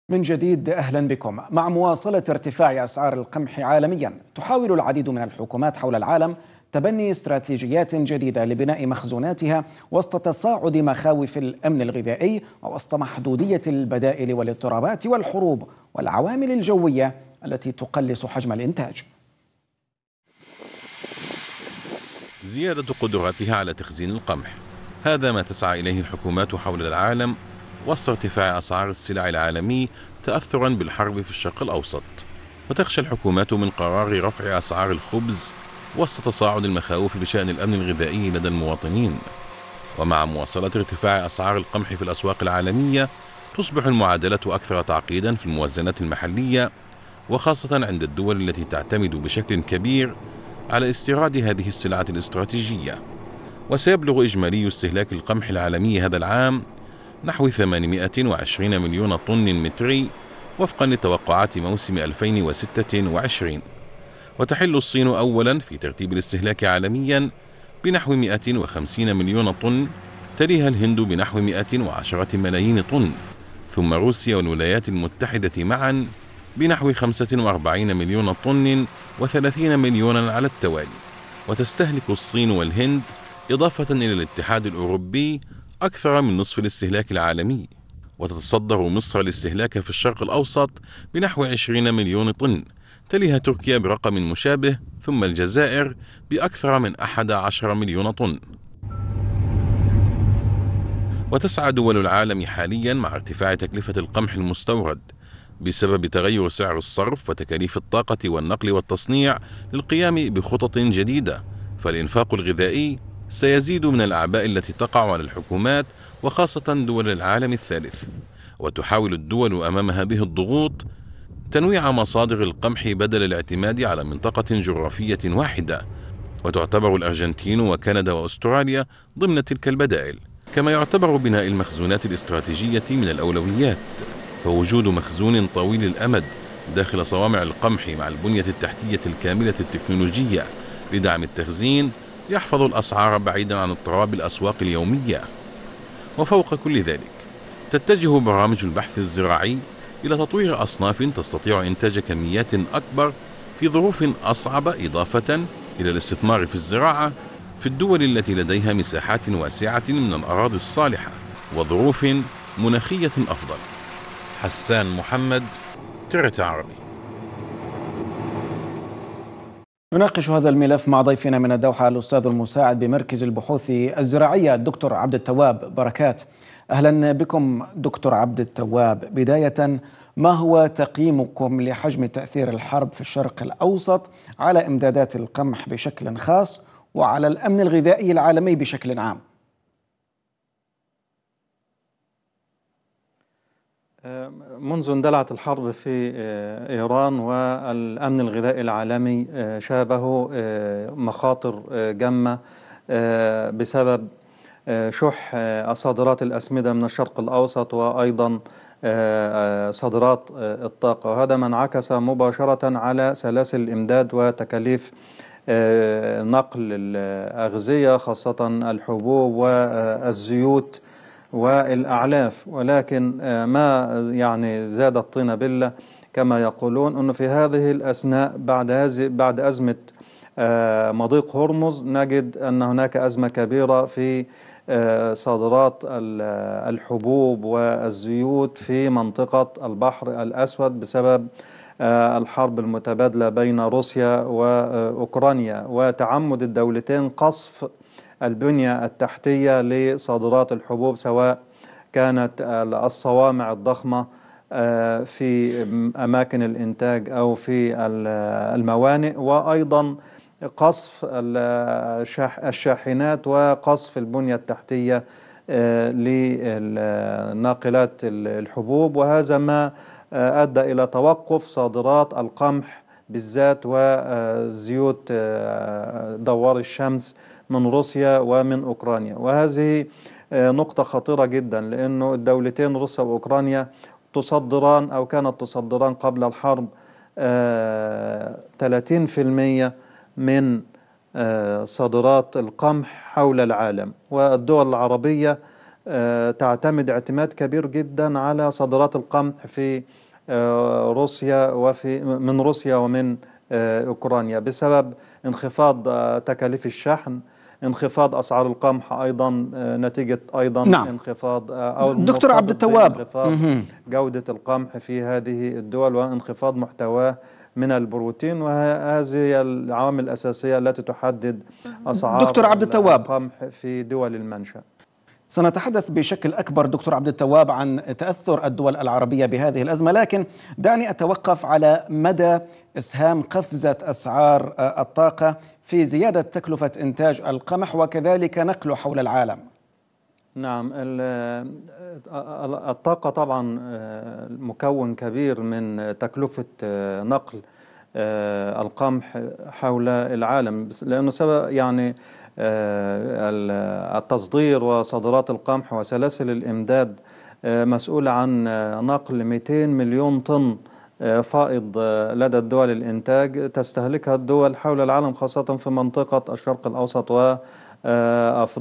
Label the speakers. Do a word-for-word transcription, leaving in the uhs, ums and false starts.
Speaker 1: من جديد أهلا بكم. مع مواصلة ارتفاع أسعار القمح عالميا، تحاول العديد من الحكومات حول العالم تبني استراتيجيات جديدة لبناء مخزوناتها وسط تصاعد مخاوف الأمن الغذائي ووسط محدودية البدائل والاضطرابات والحروب والعوامل الجوية التي تقلص حجم الإنتاج.
Speaker 2: زيادة قدراتها على تخزين القمح، هذا ما تسعى إليه الحكومات حول العالم وسط ارتفاع أسعار السلع العالمي تأثرا بالحرب في الشرق الأوسط. وتخشى الحكومات من قرار رفع أسعار الخبز وسط تصاعد المخاوف بشأن الأمن الغذائي لدى المواطنين. ومع مواصلة ارتفاع أسعار القمح في الأسواق العالمية، تصبح المعادلة أكثر تعقيدا في الموازنات المحلية، وخاصة عند الدول التي تعتمد بشكل كبير على استيراد هذه السلعة الاستراتيجية. وسيبلغ إجمالي استهلاك القمح العالمي هذا العام نحو ثمانمائة وعشرين مليون طن متري وفقا لتوقعات موسم ألفين وستة وعشرين. وتحل الصين أولا في ترتيب الاستهلاك عالميا بنحو مائة وخمسين مليون طن، تليها الهند بنحو مائة وعشرة ملايين طن، ثم روسيا والولايات المتحدة معا بنحو خمسة وأربعين مليون طن وثلاثين مليونا على التوالي. وتستهلك الصين والهند إضافة إلى الاتحاد الأوروبي أكثر من نصف الاستهلاك العالمي. وتتصدر مصر الاستهلاك في الشرق الأوسط بنحو عشرين مليون طن، تليها تركيا برقم مشابه، ثم الجزائر بأكثر من أحد عشر مليون طن. وتسعى دول العالم حاليا مع ارتفاع تكلفة القمح المستورد بسبب تغير سعر الصرف وتكاليف الطاقة والنقل والتصنيع للقيام بخطط جديدة، فالإنفاق الغذائي سيزيد من الأعباء التي تقع على الحكومات وخاصة دول العالم الثالث. وتحاول الدول أمام هذه الضغوط تنويع مصادر القمح بدل الاعتماد على منطقة جغرافية واحدة، وتعتبر الأرجنتين وكندا وأستراليا ضمن تلك البدائل. كما يعتبر بناء المخزونات الاستراتيجية من الأولويات، فوجود مخزون طويل الأمد داخل صوامع القمح مع البنية التحتية الكاملة التكنولوجية لدعم التخزين يحفظ الأسعار بعيدا عن اضطراب الأسواق اليومية. وفوق كل ذلك، تتجه برامج البحث الزراعي إلى تطوير أصناف تستطيع إنتاج كميات أكبر في ظروف أصعب، إضافة إلى الاستثمار في الزراعة في الدول التي لديها مساحات واسعة من الأراضي الصالحة وظروف مناخية أفضل. حسان محمد، ترت عربي.
Speaker 1: نناقش هذا الملف مع ضيفنا من الدوحة الأستاذ المساعد بمركز البحوث الزراعية الدكتور عبد التواب بركات. أهلا بكم دكتور عبد التواب. بداية، ما هو تقييمكم لحجم تأثير الحرب في الشرق الأوسط على إمدادات القمح بشكل خاص وعلى الأمن الغذائي العالمي بشكل عام؟
Speaker 3: منذ اندلعت الحرب في إيران والأمن الغذائي العالمي شابه مخاطر جمة بسبب شح صادرات الأسمدة من الشرق الأوسط وأيضا صادرات الطاقة، وهذا ما انعكس مباشرة على سلاسل الإمداد وتكاليف نقل الأغذية خاصة الحبوب والزيوت والأعلاف. ولكن ما يعني زاد الطين بلة كما يقولون أنه في هذه الأثناء بعد هذه بعد أزمة مضيق هرمز نجد أن هناك أزمة كبيرة في صادرات الحبوب والزيوت في منطقة البحر الأسود بسبب الحرب المتبادلة بين روسيا وأوكرانيا وتعمد الدولتين قصف البنية التحتية لصادرات الحبوب، سواء كانت الصوامع الضخمة في أماكن الإنتاج أو في الموانئ، وأيضا قصف الشاحنات وقصف البنية التحتية لناقلات الحبوب. وهذا ما أدى إلى توقف صادرات القمح بالذات وزيوت دوار الشمس من روسيا ومن أوكرانيا. وهذه نقطة خطيرة جدا، لأنه الدولتين روسيا وأوكرانيا تصدران أو كانت تصدران قبل الحرب ثلاثين بالمئة من صادرات القمح حول العالم، والدول العربية تعتمد اعتماد كبير جدا على صادرات القمح في روسيا وفي من روسيا ومن أوكرانيا بسبب انخفاض تكاليف الشحن، انخفاض أسعار القمح أيضا نتيجة أيضا
Speaker 1: نعم.
Speaker 3: انخفاض أو
Speaker 1: دكتور عبد التواب،
Speaker 3: انخفاض جودة القمح في هذه الدول وانخفاض محتواه من البروتين، وهذه العوامل الأساسية التي تحدد أسعار
Speaker 1: دكتور عبد التواب
Speaker 3: القمح في دول المنشأ.
Speaker 1: سنتحدث بشكل أكبر دكتور عبد التواب عن تأثر الدول العربية بهذه الأزمة، لكن دعني أتوقف على مدى إسهام قفزة أسعار الطاقة في زيادة تكلفة إنتاج القمح وكذلك نقله حول العالم.
Speaker 3: نعم، الطاقة طبعا مكون كبير من تكلفة نقل القمح حول العالم، لأنه سبب يعني التصدير وصادرات القمح وسلاسل الإمداد مسؤولة عن نقل مئتين مليون طن فائض لدى الدول الإنتاج تستهلكها الدول حول العالم، خاصة في منطقة الشرق الأوسط وأفريقيا.